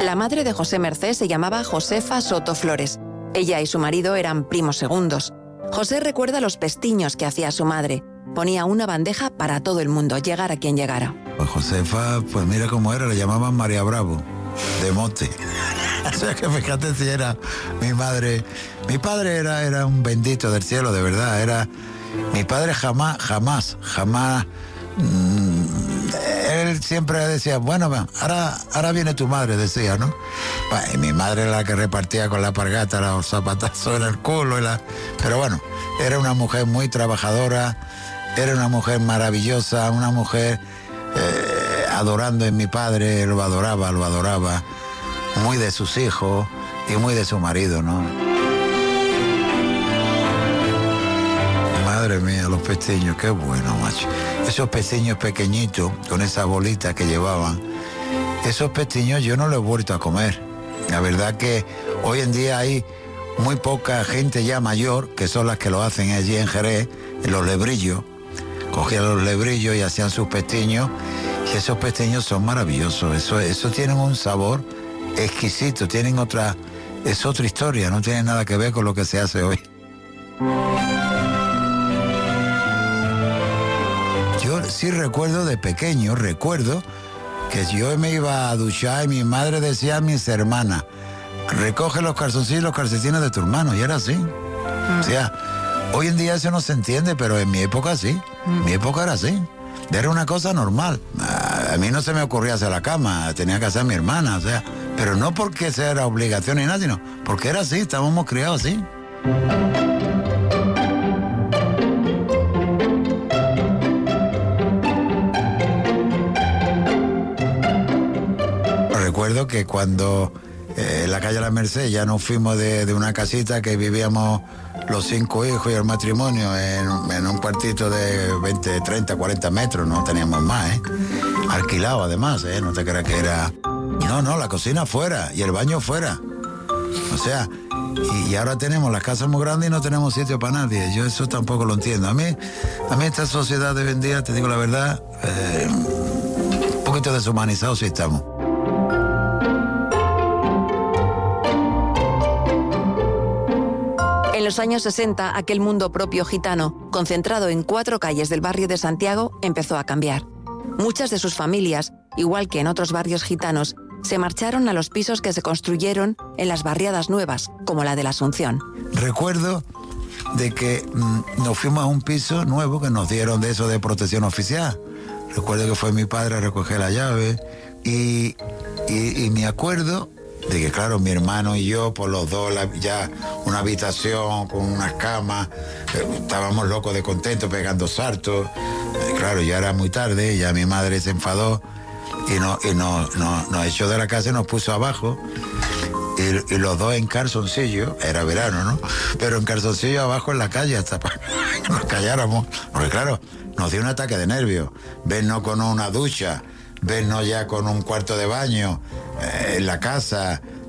La madre de José Mercé se llamaba Josefa Soto Flores. Ella y su marido eran primos segundos. José recuerda los pestiños que hacía su madre. Ponía una bandeja para todo el mundo, llegara quien llegara. Pues Josefa, pues mira cómo era, le llamaban María Bravo, de mote. O sea que fíjate si era mi madre. Mi padre era un bendito del cielo, de verdad. Mi padre jamás. Él siempre decía, bueno, ahora viene tu madre, decía, ¿no? Y mi madre era la que repartía con la alpargata los zapatazos en el culo. Pero bueno, era una mujer muy trabajadora, era una mujer maravillosa, una mujer adorando en mi padre, lo adoraba, muy de sus hijos y muy de su marido, ¿no? Madre mía, los pestiños, qué bueno, macho. Esos pestiños pequeñitos, con esa bolita que llevaban, esos pestiños yo no los he vuelto a comer. La verdad que hoy en día hay muy poca gente ya mayor, que son las que lo hacen allí en Jerez, en los lebrillos. Cogían los lebrillos y hacían sus pestiños, y esos pestiños son maravillosos. Eso tienen un sabor exquisito, es otra historia, no tiene nada que ver con lo que se hace hoy. Yo sí recuerdo de pequeño, que yo me iba a duchar y mi madre decía a mis hermanas, recoge los calzoncillos y los calcetines de tu hermano, y era así. O sea, hoy en día eso no se entiende, pero en mi época sí, mi época era así. Era una cosa normal. A mí no se me ocurría hacer la cama, tenía que hacer mi hermana, o sea, pero no porque sea la obligación ni nada, sino porque era así, estábamos criados así. Recuerdo que cuando en la calle La Merced ya nos fuimos de una casita que vivíamos los 5 hijos y el matrimonio en un cuartito de 20, 30, 40 metros, no teníamos más, alquilado además, no te creas que era... No, la cocina fuera y el baño fuera. O sea, y ahora tenemos las casas muy grandes y no tenemos sitio para nadie. Yo eso tampoco lo entiendo. A mí esta sociedad de hoy en día, te digo la verdad, un poquito deshumanizados sí estamos. En los años 60, aquel mundo propio gitano, concentrado en 4 calles del barrio de Santiago, empezó a cambiar. Muchas de sus familias, igual que en otros barrios gitanos, se marcharon a los pisos que se construyeron en las barriadas nuevas, como la de la Asunción. Recuerdo de que nos fuimos a un piso nuevo que nos dieron de eso de protección oficial. Recuerdo que fue mi padre a recoger la llave y me acuerdo de que, claro, mi hermano y yo, por los dos, ya una habitación con unas camas, estábamos locos de contento, pegando saltos. Claro, ya era muy tarde, ya mi madre se enfadó y nos echó de la casa y nos puso abajo. Y los dos en calzoncillo, era verano, ¿no? Pero en calzoncillo abajo en la calle, hasta para que nos calláramos. Porque claro, nos dio un ataque de nervios. Vernos con una ducha, vernos ya con un cuarto de baño en la casa,